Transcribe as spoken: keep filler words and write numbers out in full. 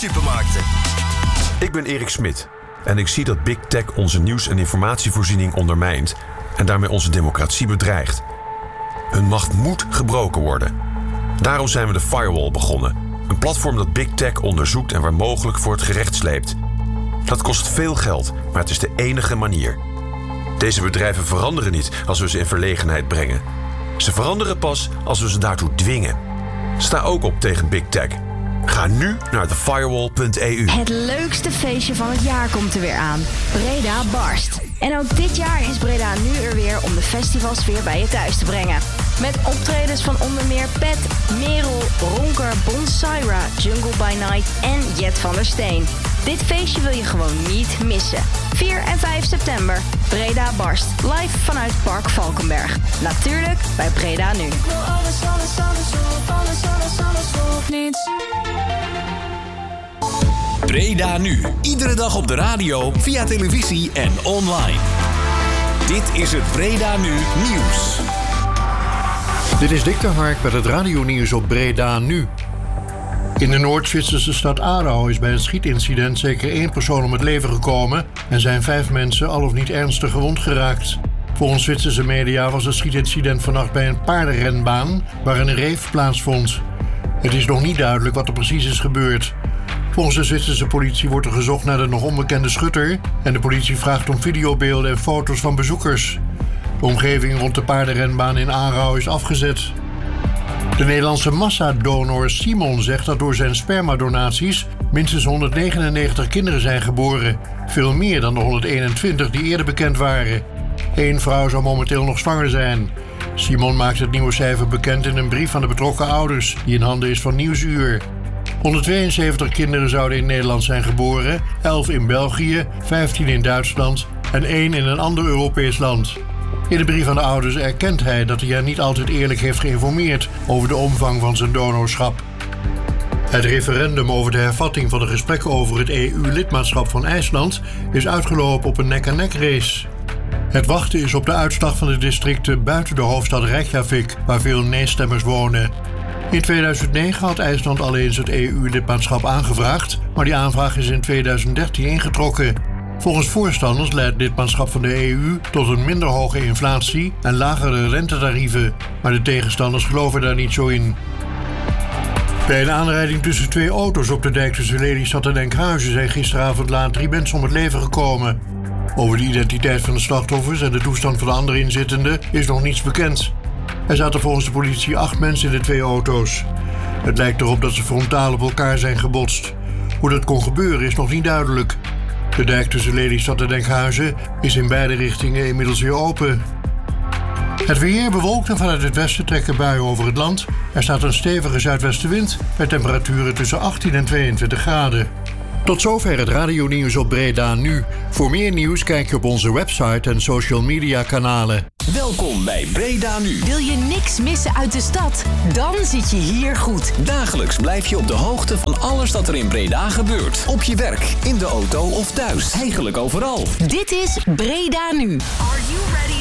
supermarkten. Ik ben Erik Smit en ik zie dat Big Tech onze nieuws- en informatievoorziening ondermijnt en daarmee onze democratie bedreigt. Hun macht moet gebroken worden. Daarom zijn we de Firewall begonnen. Een platform dat Big Tech onderzoekt en waar mogelijk voor het gerecht sleept. Dat kost veel geld, maar het is de enige manier. Deze bedrijven veranderen niet als we ze in verlegenheid brengen. Ze veranderen pas als we ze daartoe dwingen. Sta ook op tegen Big Tech. Ga nu naar the firewall punt e u. Het leukste feestje van het jaar komt er weer aan. Breda Barst. En ook dit jaar is Breda nu er weer om de festivalsfeer bij je thuis te brengen. Met optredens van onder meer Pet, Merel, Ronker, Bonsaira, Jungle by Night en Jet van der Steen. Dit feestje wil je gewoon niet missen. vier en vijf september, Breda Barst. Live vanuit Park Valkenberg. Natuurlijk bij Breda Nu. Ik wil alles, alles, alles of alles, alles, alles of niets. Breda Nu. Iedere dag op de radio, via televisie en online. Dit is het Breda Nu nieuws. Dit is Dick de Hark met het radionieuws op Breda Nu. In de Noord-Zwitserse stad Aarau is bij een schietincident zeker één persoon om het leven gekomen en zijn vijf mensen al of niet ernstig gewond geraakt. Volgens Zwitserse media was het schietincident vannacht bij een paardenrenbaan waar een reef plaatsvond. Het is nog niet duidelijk wat er precies is gebeurd. Volgens de Zwitserse politie wordt er gezocht naar de nog onbekende schutter en de politie vraagt om videobeelden en foto's van bezoekers. De omgeving rond de paardenrenbaan in Aarau is afgezet. De Nederlandse massadonor Simon zegt dat door zijn spermadonaties minstens honderdnegenennegentig kinderen zijn geboren. Veel meer dan de honderdeenentwintig die eerder bekend waren. Eén vrouw zou momenteel nog zwanger zijn. Simon maakt het nieuwe cijfer bekend in een brief aan de betrokken ouders, die in handen is van Nieuwsuur. honderdtweeënzeventig kinderen zouden in Nederland zijn geboren, elf in België, vijftien in Duitsland en één in een ander Europees land. In de brief aan de ouders erkent hij dat hij hen niet altijd eerlijk heeft geïnformeerd over de omvang van zijn donorschap. Het referendum over de hervatting van de gesprekken over het E U-lidmaatschap van IJsland is uitgelopen op een nek-aan-nek race. Het wachten is op de uitslag van de districten buiten de hoofdstad Reykjavik, waar veel nee-stemmers wonen. In tweeduizend negen had IJsland al eens het E U-lidmaatschap aangevraagd, maar die aanvraag is in tweeduizend dertien ingetrokken. Volgens voorstanders leidt lidmaatschap van de E U tot een minder hoge inflatie en lagere rentetarieven, maar de tegenstanders geloven daar niet zo in. Bij een aanrijding tussen twee auto's op de dijk tussen Lelystad en Enkhuizen zijn gisteravond laat drie mensen om het leven gekomen. Over de identiteit van de slachtoffers en de toestand van de andere inzittenden is nog niets bekend. Er zaten volgens de politie acht mensen in de twee auto's. Het lijkt erop dat ze frontaal op elkaar zijn gebotst. Hoe dat kon gebeuren is nog niet duidelijk. De dijk tussen Lelystad en Enkhuizen is in beide richtingen inmiddels weer open. Het weer bewolkt en vanuit het westen trekken buien over het land. Er staat een stevige zuidwestenwind bij temperaturen tussen achttien en tweeëntwintig graden. Tot zover het radionieuws op Breda Nu. Voor meer nieuws kijk je op onze website en social media kanalen. Welkom bij Breda Nu. Wil je niks missen uit de stad? Dan zit je hier goed. Dagelijks blijf je op de hoogte van alles dat er in Breda gebeurt. Op je werk, in de auto of thuis. Eigenlijk overal. Dit is Breda Nu. Are you ready